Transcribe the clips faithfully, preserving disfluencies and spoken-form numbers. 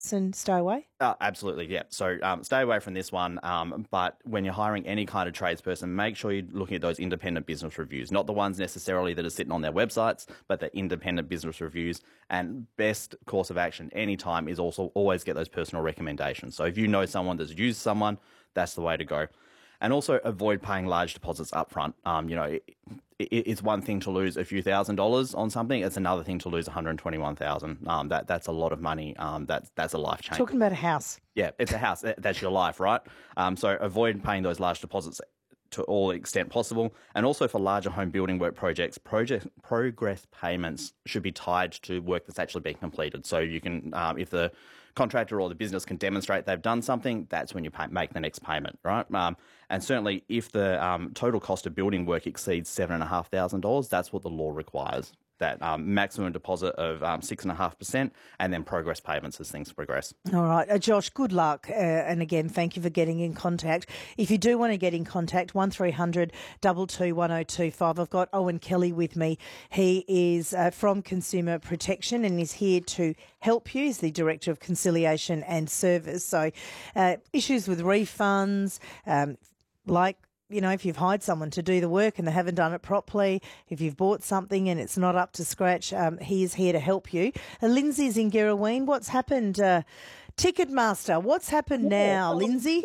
and stay away? Uh, absolutely, yeah. So um, stay away from this one. Um, but when you're hiring any kind of tradesperson, make sure you're looking at those independent business reviews, not the ones necessarily that are sitting on their websites, but the independent business reviews. And best course of action anytime is also always get those personal recommendations. So if you know someone that's used someone, that's the way to go. And also avoid paying large deposits up front. Um, you know, it, it, it's one thing to lose a few thousand dollars on something. It's another thing to lose one hundred twenty-one thousand dollars. Um, that that's a lot of money. Um, that's that's a life change. Talking about a house. Yeah, it's a house. That's your life, right? Um, so avoid paying those large deposits to all extent possible. And also for larger home building work projects, project progress payments should be tied to work that's actually being completed. So you can, um, if the contractor or the business can demonstrate they've done something, that's when you pay, make the next payment, right? Um, and certainly if the um, total cost of building work exceeds seven thousand five hundred dollars, that's what the law requires. That um, maximum deposit of um, six point five percent and then progress payments as things progress. All right. Uh, Josh, good luck. Uh, and again, thank you for getting in contact. If you do want to get in contact, one three hundred two two one oh two five. I've got Owen Kelly with me. He is uh, from Consumer Protection and is here to help you. He's the Director of Conciliation and Service. So uh, issues with refunds, um, like you know, if you've hired someone to do the work and they haven't done it properly, if you've bought something and it's not up to scratch, um, he is here to help you. Uh, Lindsay's in Girraween. What's happened? Uh, Ticketmaster, what's happened now, Lindsay?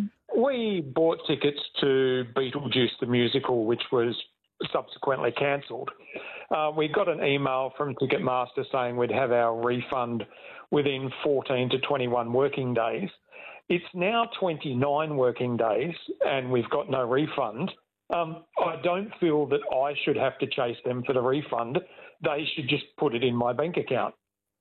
We bought tickets to Beetlejuice the musical, which was subsequently cancelled. Uh, we got an email from Ticketmaster saying we'd have our refund within fourteen to twenty-one working days. It's now twenty-nine working days and we've got no refund. Um, I don't feel that I should have to chase them for the refund. They should just put it in my bank account.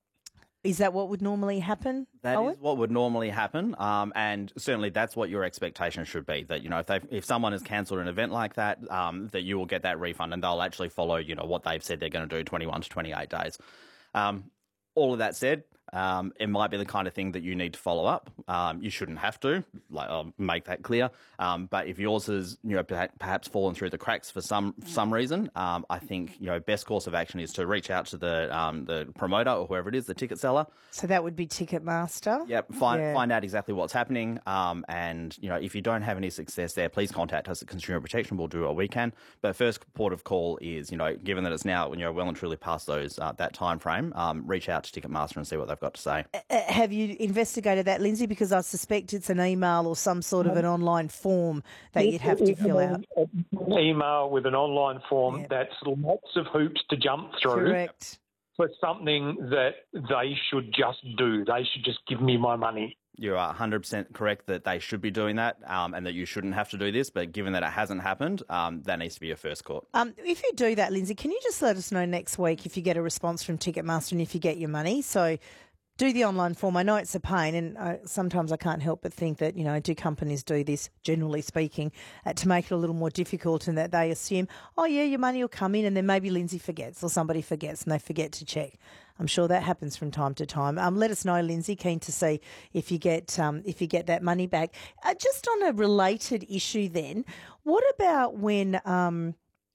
Is that what would normally happen? That Owen? is what would normally happen, um, and certainly that's what your expectation should be. That you know, if they if someone has cancelled an event like that, um, that you will get that refund, and they'll actually follow you know what they've said they're going to do, twenty-one to twenty-eight days. Um, all of that said, um, it might be the kind of thing that you need to follow up. Um, you shouldn't have to, like I'll make that clear. Um, but if yours has, you know, perhaps fallen through the cracks for some some reason, um, I think you know best course of action is to reach out to the um, the promoter or whoever it is, the ticket seller. So that would be Ticketmaster. Yep. Find yeah. find out exactly what's happening. Um, and you know, if you don't have any success there, please contact us at Consumer Protection. We'll do what we can. But first port of call is, you know, given that it's now you know well and truly past those uh, that time frame, um, reach out to Ticketmaster and see what they've got to say. Uh, have you investigated that, Lindsay? Because I suspect it's an email or some sort of an online form that you'd have to fill out. An email with an online form Yep. that's lots of hoops to jump through. Correct. For something that they should just do. They should just give me my money. You are one hundred percent correct that they should be doing that um, and that you shouldn't have to do this. But given that it hasn't happened, um, that needs to be your first court. Um, if you do that, Lindsay, can you just let us know next week if you get a response from Ticketmaster and if you get your money? So do the online form. I know it's a pain, and I, sometimes I can't help but think that, you know, do companies do this, generally speaking, uh, to make it a little more difficult, and that they assume, oh, yeah, your money will come in, and then maybe Lindsay forgets or somebody forgets and they forget to check. I'm sure that happens from time to time. Um, let us know, Lindsay. Keen to see if you get um, if you get that money back. Uh, just on a related issue then, what about when um,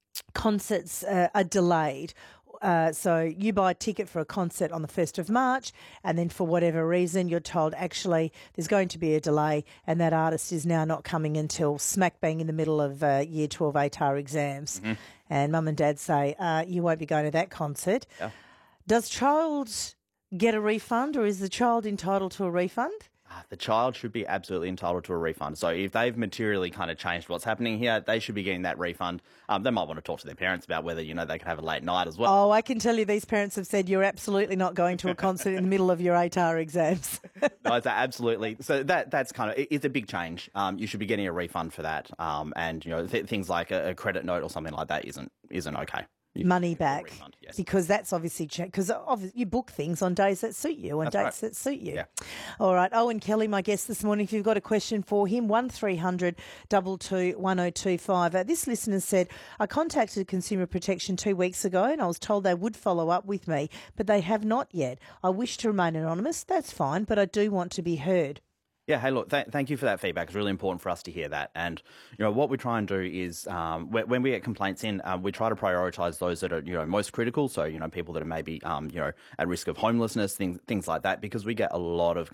concerts uh, are delayed? Uh, so you buy a ticket for a concert on the first of March and then for whatever reason you're told actually there's going to be a delay and that artist is now not coming until smack bang in the middle of uh, year twelve A T A R exams. Mm-hmm. And mum and dad say, uh, you won't be going to that concert. Yeah. Does child get a refund or is the child entitled to a refund? The child should be absolutely entitled to a refund. So if they've materially kind of changed what's happening here, they should be getting that refund. Um, they might want to talk to their parents about whether, you know, they can have a late night as well. Oh, I can tell you these parents have said you're absolutely not going to a concert in the middle of your A T A R exams. No, it's absolutely. So that that's kind of, it, it's a big change. Um, you should be getting a refund for that. Um, and, you know, th- things like a, a credit note or something like that isn't isn't okay. You money back, refund, yes. Because that's obviously because obviously you book things on days that suit you and that's dates right. that suit you. Yeah. All right, Owen Kelly, my guest this morning. If you've got a question for him, one three hundred two two one oh two five. Uh, this listener said, I contacted Consumer Protection two weeks ago and I was told they would follow up with me, but they have not yet. I wish to remain anonymous. That's fine, but I do want to be heard. Yeah, hey, look, th- thank you for that feedback. It's really important for us to hear that. And, you know, what we try and do is um, wh- when we get complaints in, um, we try to prioritise those that are, you know, most critical. So, you know, people that are maybe, um, you know, at risk of homelessness, things things like that, because we get a lot of